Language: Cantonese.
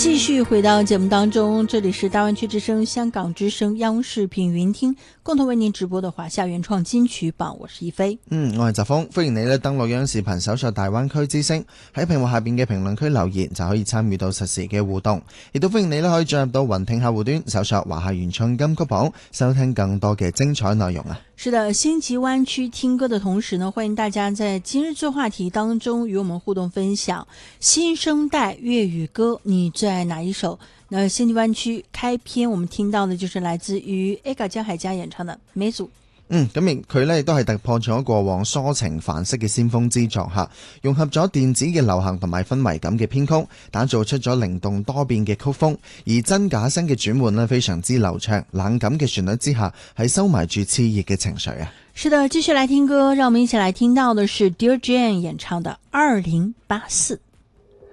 继续回到節目當中，這裡是大灣區之聲、香港之聲、央視品雲廳共同為您直播的華夏原創金曲榜，我是一飛。 我係澤峰，歡迎你咧登錄央視頻搜索大灣區之聲，喺屏幕下邊嘅評論區留言就可以參與到實時嘅互動，亦都歡迎你咧可以進入到雲聽客戶端搜索華夏原創金曲榜，收聽更多嘅精彩內容啊！ 是的，星級灣區聽歌的同時呢，歡迎大家在今日做話題當中與我們互動分享新生代粵語歌，你最愛哪一首？那星級灣區開篇我們聽到的就是來自於 AGA 江海迦演唱的《美祖》。 咁佢咧亦都係突破咗過往抒情範式嘅先鋒之作吓，融合咗電子嘅流行同埋氛圍感嘅編曲，打造出咗靈動多變嘅曲風，而真假聲嘅轉換呢非常之流暢，冷感嘅旋律之下係收埋住熾熱嘅情緒啊！ 是的，繼續來聽歌，讓我們一起來聽到的是 Dear Jane 演唱的2084。